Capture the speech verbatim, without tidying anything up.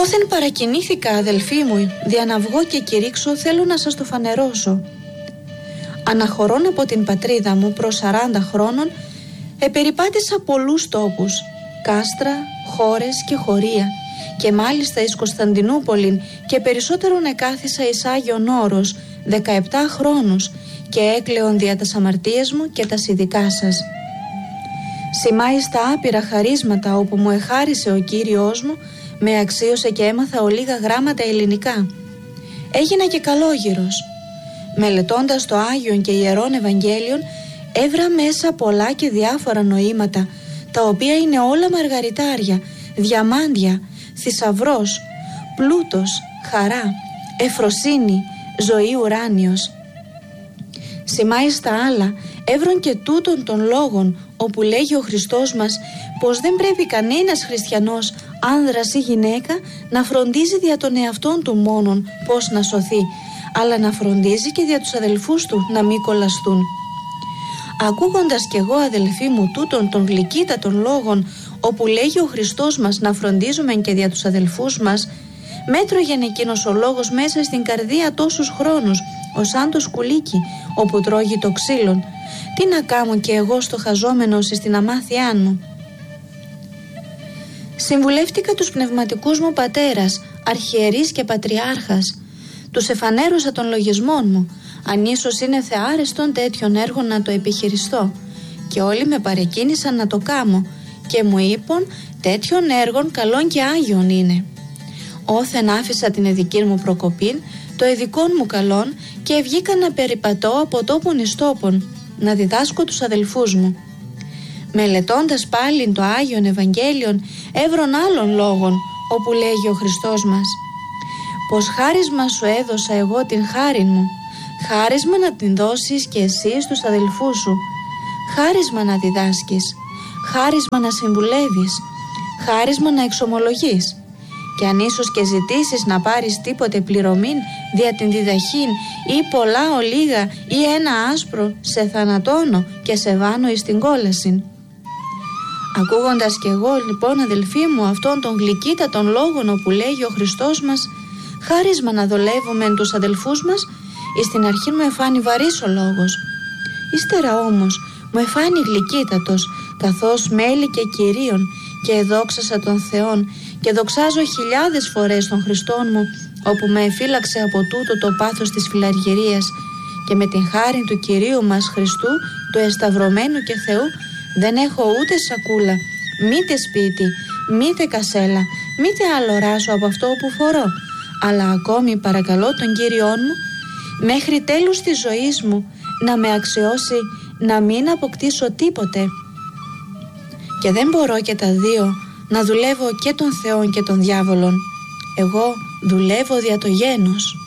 Πόθεν παρακινήθηκα, αδελφοί μου, δια να βγω και κηρύξω, θέλω να σας το φανερώσω. Αναχωρών από την πατρίδα μου προς σαράντα χρόνων, επεριπάτησα πολλούς τόπους, κάστρα, χώρες και χωρία, και μάλιστα εις Κωνσταντινούπολην, και περισσότερον εκάθισα εις Άγιον Όρος δεκαεπτά χρόνους, και έκλεον δια τας αμαρτίες μου και τας ειδικά σας. Σημάει στα άπειρα χαρίσματα όπου μου εχάρισε ο Κύριος μου, με αξίωσε και έμαθα ολίγα γράμματα ελληνικά. Έγινα και καλόγυρος. Μελετώντας το Άγιον και Ιερόν Ευαγγέλιον, έβρα μέσα πολλά και διάφορα νοήματα, τα οποία είναι όλα μαργαριτάρια, διαμάντια, θησαυρός, πλούτος, χαρά, εφροσύνη, ζωή ουράνιος. Σημάει στα άλλα, έβρον και τούτων των λόγων, όπου λέγει ο Χριστός μας πως δεν πρέπει κανένας χριστιανός, άνδρας ή γυναίκα, να φροντίζει δια των εαυτών του μόνον πως να σωθεί, αλλά να φροντίζει και δια τους αδελφούς του να μην κολλαστούν. Ακούγοντας κι εγώ, αδελφοί μου, τούτων των γλυκύτατων λόγων, όπου λέγει ο Χριστός μας να φροντίζουμε και δια τους αδελφούς μας, μέτρωγεν εκείνος ο λόγος μέσα στην καρδία τόσους χρόνους, ως σαν το σκουλίκι όπου τρώγει το ξύλον. Τι να κάνω κι εγώ στο χαζόμενος εις την αμάθειά μου. Συμβουλεύτηκα τους πνευματικούς μου πατέρας, αρχιερείς και πατριάρχας. Τους εφανέρωσα των λογισμών μου, αν ίσως είναι θεάρεστον τέτοιων έργων να το επιχειριστώ, και όλοι με παρεκκίνησαν να το κάμω, και μου είπαν τέτοιων έργων καλών και άγιων είναι. Όθεν άφησα την εδική μου προκοπήν, το εδικών μου καλών, και βγήκα να περιπατώ από τόπον εις τόπον, να διδάσκω τους αδελφούς μου. Μελετώντας πάλιν το Άγιον Ευαγγέλιον, έβρον άλλων λόγων, όπου λέγει ο Χριστός μας πως χάρισμα σου έδωσα εγώ την χάριν μου, χάρισμα να την δώσεις και εσύ στους αδελφούς σου, χάρισμα να διδάσκεις, χάρισμα να συμβουλεύεις, χάρισμα να εξομολογείς. Και αν ίσως και ζητήσεις να πάρεις τίποτε πληρωμήν δια την διδαχήν, ή πολλά ολίγα ή ένα άσπρο, σε θανατώνω και σε βάνω εις την κόλασιν. Ακούγοντας κι εγώ λοιπόν, αδελφοί μου, αυτόν τον γλυκύτατον λόγων όπου λέγει ο Χριστός μας χάρισμα να δουλεύουμε τους αδελφούς μας, εις την αρχή μου εφάνει βαρύς ο λόγος. Ύστερα όμως μου εφάνει γλυκύτατος, καθώς μέλη και Κυρίων, και εδόξασα τον Θεόν και δοξάζω χιλιάδες φορές τον Χριστόν μου, όπου με εφύλαξε από τούτο το πάθος της φιλαργυρίας, και με την χάρη του Κυρίου μας Χριστού, του εσταυρωμένου και Θεού, δεν έχω ούτε σακούλα, μήτε σπίτι, μήτε κασέλα, μήτε άλλο ράσο από αυτό που φορώ, αλλά ακόμη παρακαλώ τον Κύριόν μου, μέχρι τέλους της ζωής μου, να με αξιώσει να μην αποκτήσω τίποτε. Και δεν μπορώ και τα δύο να δουλεύω και τον Θεόν και τον διάβολον. Εγώ δουλεύω δια το γένος.